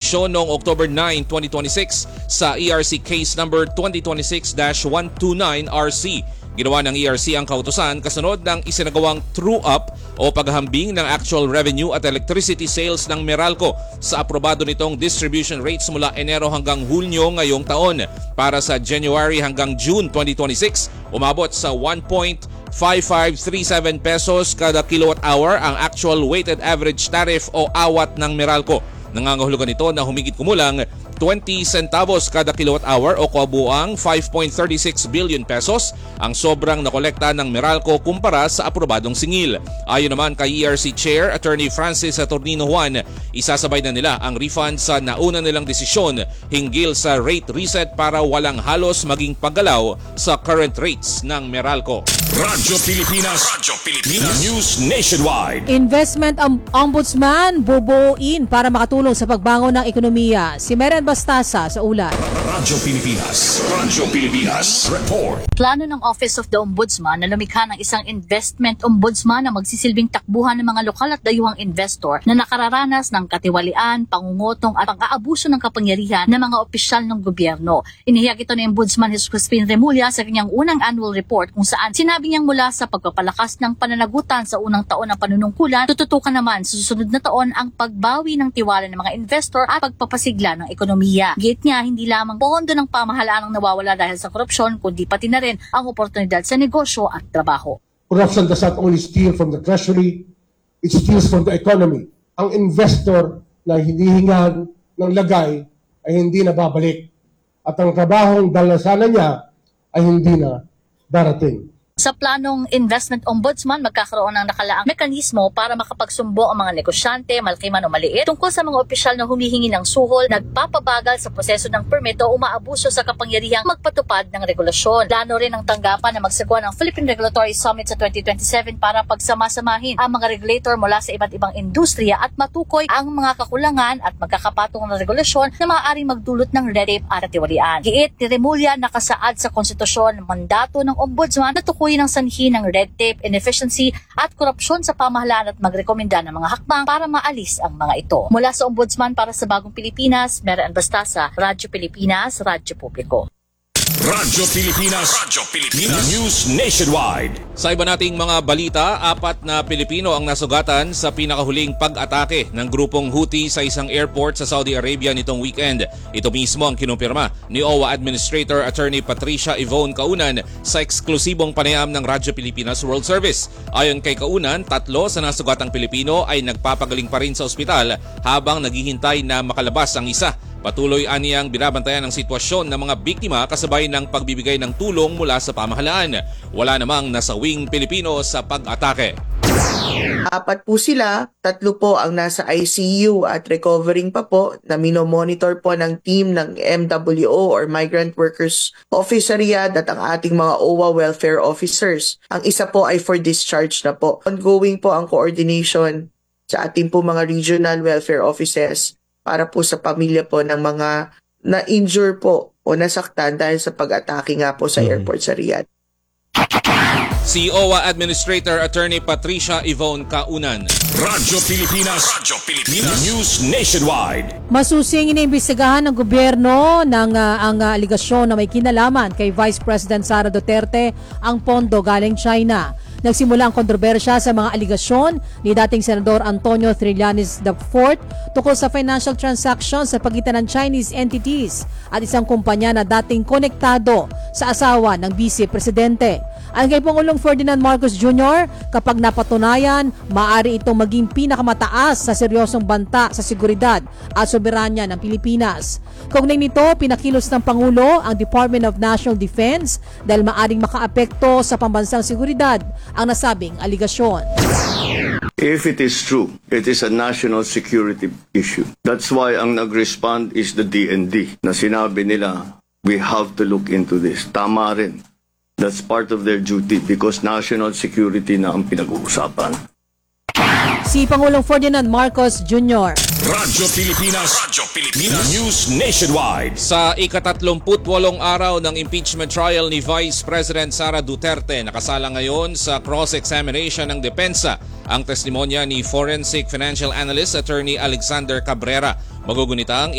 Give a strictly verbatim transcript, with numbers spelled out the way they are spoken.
desisyon noong October nine, twenty twenty-six sa E R C case number twenty twenty-six dash one twenty-nine R C. Ginawa ng E R C ang kautusan kasunod ng isinagawang true-up o paghahambing ng actual revenue at electricity sales ng Meralco sa aprobado nitong distribution rates mula Enero hanggang Hulyo ngayong taon. Para sa January hanggang June twenty twenty-six, umabot sa one point five five three seven pesos kada kilowatt hour ang actual weighted average tariff o awat ng Meralco. Nangangahulugan ito na humigit kumulang twenty centavos kada kilowatt hour o kabuuang five point three six billion pesos ang sobrang nakolekta ng Meralco kumpara sa aprobadong singil. Ayon naman kay E R C Chair Attorney Francis Saturnino Juan, isasabay na nila ang refund sa nauna nilang desisyon hinggil sa rate reset para walang halos maging paggalaw sa current rates ng Meralco. Radyo Pilipinas, Radyo Pilipinas News Nationwide. Investment ang Ombudsman bubuuin para makatulong sa pagbangon ng ekonomiya. Si Meren Bastasa sa ulat. Radyo Pilipinas, Radyo Pilipinas Report. Plano ng Office of the Ombudsman na lumikha ng isang investment ombudsman na magsisilbing takbuhan ng mga lokal at dayuhang investor na nakararanas ng katiwalian, pangungutong at pang-aabuso ng kapangyarihan ng mga opisyal ng gobyerno. Inihayag ito ni Ombudsman Jesus Crispin Remulla sa kanyang unang annual report kung saan sinabi niyang mula sa pagpapalakas ng pananagutan sa unang taon ng panunungkulan, tututukan naman sa susunod na taon ang pagbawi ng tiwala ng mga investor at pagpapasigla ng ekonomiya. Giit niya, hindi lamang pondo ng pamahalaan ang nawawala dahil sa korupsyon, kundi pati na rin ang oportunidad sa negosyo at trabaho. Corruption does not only steal from the treasury, it steals from the economy. Ang investor na hinihingan ng lagay ay hindi na babalik at ang trabahong dalasanan niya ay hindi na darating. Sa planong investment ombudsman, magkakaroon ng nakalaang mekanismo para makapagsumbong ang mga negosyante, malaki man o maliit, tungkol sa mga opisyal na humihingi ng suhol, nagpapabagal sa proseso ng permito o umaabuso sa kapangyarihang magpatupad ng regulasyon. Plano rin ang tanggapan na magsagawa ng Philippine Regulatory Summit sa twenty twenty-seven para pagsamasamahin ang mga regulator mula sa iba't ibang industriya at matukoy ang mga kakulangan at magkakapatong ng regulasyon na maaaring magdulot ng red tape at katiwalian. Giit ni Remulla, nakasaad sa konstitusyon mandato ng ombudsman na tukoy ng sanhi ng red tape, inefficiency at korupsyon sa pamahalaan at magrekomenda ng mga hakbang para maalis ang mga ito. Mula sa Ombudsman para sa Bagong Pilipinas, Meren Bastasa, Radyo Pilipinas, Radyo Publiko. Radyo Pilipinas, Radyo Pilipinas News Nationwide. Sa iba nating mga balita, apat na Pilipino ang nasugatan sa pinakahuling pag-atake ng grupong Houthi sa isang airport sa Saudi Arabia nitong weekend. Ito mismo ang kinumpirma ni O W A Administrator Attorney Patricia Yvonne Kaunan sa eksklusibong panayam ng Radyo Pilipinas World Service. Ayon kay Kaunan, tatlo sa nasugatang Pilipino ay nagpapagaling pa rin sa ospital habang naghihintay na makalabas ang isa. Patuloy aniyang binabantayan ang sitwasyon ng mga biktima kasabay ng pagbibigay ng tulong mula sa pamahalaan. Wala namang nasawing Pilipino sa pag-atake. Apat po sila, tatlo po ang nasa I C U at recovering pa po na minomonitor po ng team ng M W O or Migrant Workers Office sa Riyadh at ang ating mga O W A welfare officers. Ang isa po ay for discharge na po. Ongoing po ang coordination sa ating po mga regional welfare offices para po sa pamilya po ng mga na-injure po o nasaktan dahil sa pag-atake nga po sa airport sa Riyadh. Si O W A Administrator Attorney Patricia Yvonne Kaunan. Radyo Pilipinas, Radyo Pilipinas News Nationwide. Masusing iniimbestigahan ng gobyerno ng uh, ang uh, aligasyon na may kinalaman kay Vice President Sara Duterte ang pondo galing China. Nagsimula ang kontrobersya sa mga aligasyon ni dating Senador Antonio Trillanes the fourth tungkol sa financial transactions sa pagitan ng Chinese entities at isang kumpanya na dating konektado sa asawa ng Vice Presidente. Ang kay Pangulong Ferdinand Marcos Junior, kapag napatunayan, maaari itong maging pinakamataas sa seryosong banta sa seguridad at soberanya ng Pilipinas. Kaugnay nito, pinakilos ng Pangulo ang Department of National Defense dahil maaring makaapekto sa pambansang seguridad ang nasabing aligasyon. If it is true, it is a national security issue. That's why ang nag-respond is the D N D na sinabi nila, we have to look into this. Tama rin. That's part of their duty because national security na ang pinag-uusapan. Si Pangulong Ferdinand Marcos Junior Radyo Pilipinas, Radyo Pilipinas News Nationwide. Sa ikatatlumputwalong araw ng impeachment trial ni Vice President Sara Duterte, nakasala ngayon sa cross-examination ng depensa ang testimonya ni Forensic Financial Analyst Attorney Alexander Cabrera. Magugunitang